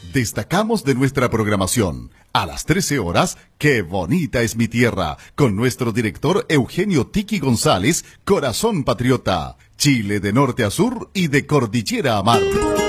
Destacamos de nuestra programación. A las 13 horas, ¡Qué bonita es mi tierra! Con nuestro director Eugenio Tiki González, Corazón Patriota. Chile de norte a sur y de cordillera a mar.